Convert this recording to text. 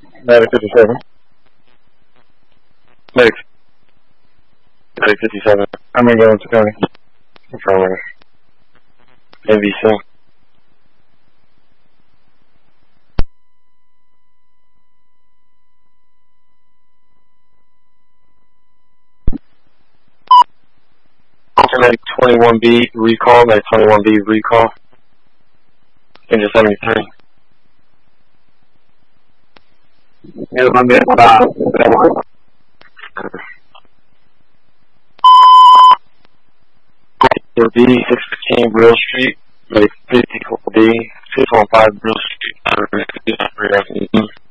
Medic 57. Medic 57. I'm in Galveston County. Affirmative. NBC. Medic 21B recall. Medic 21B recall. Engine 73. Yeah, I'm in. B 615 Brill Street. Medic 54B 615 Brill Street.